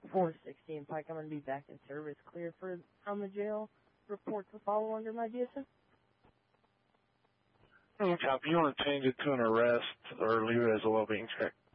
460 in Pike. I'm going to be back in service. Clear from the jail. Report to follow under my DSM. Copy. You want to change it to an arrest or leave it as a well-being check?